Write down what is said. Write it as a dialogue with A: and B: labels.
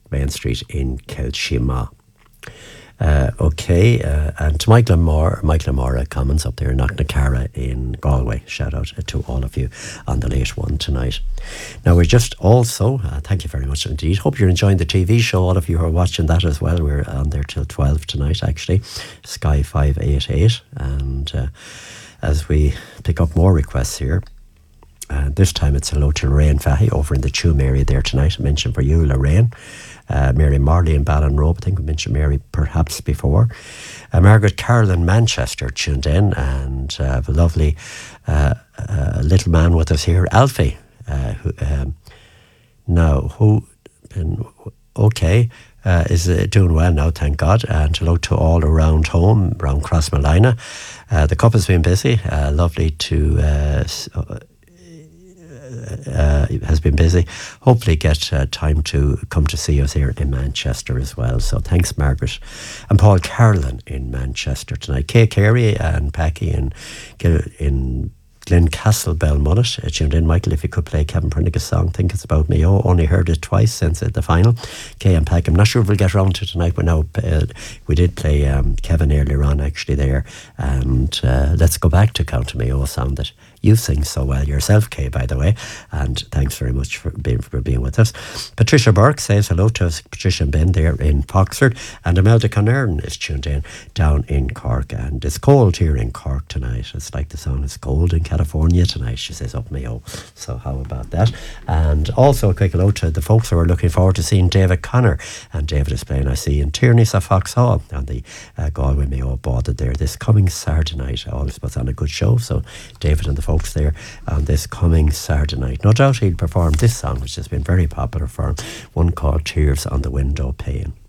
A: Main Street in Kelshima. And to Michael Amora Commons up there in Knocknacarra in Galway. Shout out to all of you on the late one tonight. Now we're just also, thank you very much indeed. Hope you're enjoying the TV show, all of you who are watching that as well. We're on there till 12 tonight actually, Sky 588. And as we pick up more requests here, this time it's hello to Lorraine Fahy over in the Tuam area there tonight. I mentioned for you, Lorraine. Mary Marley in Ballinrobe, I think we mentioned Mary perhaps before. Margaret Carroll in Manchester tuned in, and a lovely little man with us here, Alfie, is doing well now, thank God. And hello to all around home, around Crossmolina. The couple's been busy, lovely to... has been busy. Hopefully get time to come to see us here in Manchester as well. So thanks, Margaret. And Paul Carlin in Manchester tonight. Kay Carey and Packy in Glencastle Belmullet tuned in. Michael, if you could play Kevin Prendergast's song, Think It's About Me. Oh, only heard it twice since the final. Kay and Packy. I'm not sure if we'll get around to it tonight, but now we did play Kevin earlier on actually there. And let's go back to Count to Me, a song that you sing so well yourself, Kay, by the way, and thanks very much for being with us. Patricia Burke says hello to us, Patricia and Ben there in Foxford, and Imelda Conern is tuned in down in Cork, and it's cold here in Cork tonight. It's like the song is cold in California tonight, she says up Mayo. So how about that? And also a quick hello to the folks who are looking forward to seeing David Connor, and David is playing, I see, in Tierney's at Foxhall on the Galway Mayo border there this coming Saturday night. Always puts on a good show, so David and the folks there on this coming Saturday night. No doubt he'll perform this song, which has been very popular for him, one called Tears on the Window Pane.